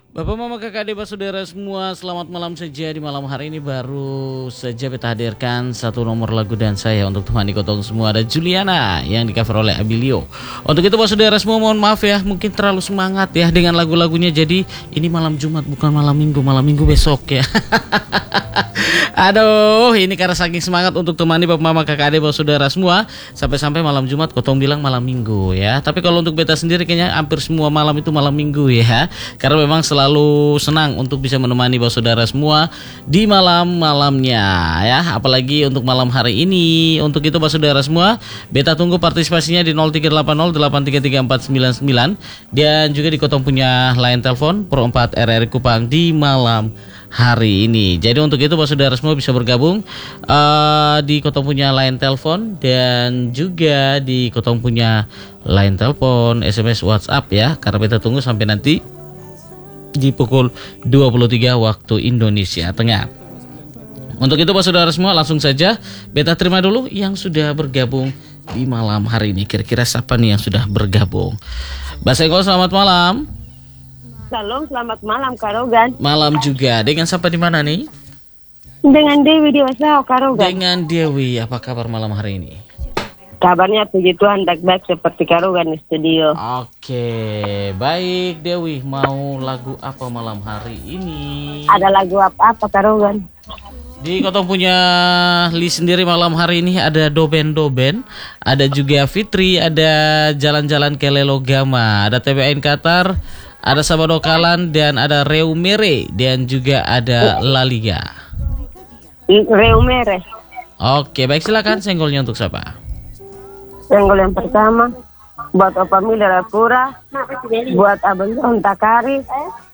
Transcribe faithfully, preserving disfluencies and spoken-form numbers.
Bapak, Mama, Kakak, Adik, Saudara semua, selamat malam saja. Di malam hari ini baru saja kita hadirkan satu nomor lagu dan saya untuk temani kotong semua. Ada Juliana yang di cover oleh Abilio. Untuk itu Bapak Saudara semua, mohon maaf ya, mungkin terlalu semangat ya dengan lagu-lagunya. Jadi ini malam Jumat bukan malam Minggu, malam Minggu besok ya. Aduh, ini karena saking semangat untuk temani Bapak, Mama, Kakak, Adik, Saudara semua. Sampai-sampai malam Jumat kotong bilang malam Minggu ya. Tapi kalau untuk beta sendiri kayaknya hampir semua malam itu malam Minggu ya. Karena memang selalu senang untuk bisa menemani Bapak Saudara semua di malam-malamnya ya. Apalagi untuk malam hari ini. Untuk itu Bapak Saudara semua, beta tunggu partisipasinya di nol tiga delapan nol delapan tiga tiga empat sembilan sembilan. Dan juga di kotong punya line telepon Pro empat R R Kupang di malam hari ini. Jadi untuk itu Bapak Saudara semua bisa bergabung uh, di kotong punya line telepon dan juga di kotong punya line telepon, S M S, WhatsApp ya. Karena kita tunggu sampai nanti di pukul dua puluh tiga waktu Indonesia Tengah. Untuk itu Bapak Saudara semua, langsung saja beta terima dulu yang sudah bergabung di malam hari ini. Kira-kira siapa nih yang sudah bergabung? Mbak Senggol, selamat malam. Salam, selamat malam Kak Rogan. Malam juga. Dengan siapa di mana nih? Dengan Dewi di Wasau Kak Rogan. Dengan Dewi, apa kabar malam hari ini? Kabarnya puji Tuhan baik-baik seperti Kak Rogan di studio. Oke, baik Dewi. Mau lagu apa malam hari ini? Ada lagu apa-apa Kak Rogan? Di kotong punya list sendiri malam hari ini ada Doben-Doben, ada juga Fitri, ada Jalan-Jalan ke Lelogama, ada T B N Qatar, ada Sabado Kalan, dan ada Reumere, dan juga ada La Liga. Reumere. Oke, baik, silakan senggolnya untuk siapa? Senggol yang pertama buat Opa Mila Rapura, buat Abang John Takari,